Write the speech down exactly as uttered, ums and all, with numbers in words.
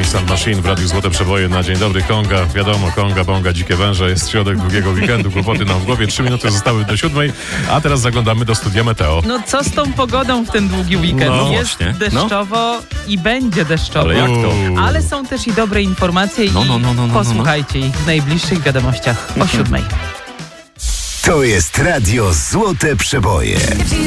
Sound Machine w Radiu Złote Przeboje na Dzień Dobry. Konga, wiadomo, konga, bonga, dzikie węże. Jest środek długiego weekendu, kłopoty nam w głowie. Trzy minuty zostały do siódmej, a teraz zaglądamy do studia Meteo. No co z tą pogodą w ten długi weekend? No Jest właśnie. deszczowo no. i będzie deszczowo. Ale jak to? Ale są też i dobre informacje no, no, no, no, i no, posłuchajcie ich w najbliższych wiadomościach o siódmej. To jest Radio Złote Przeboje.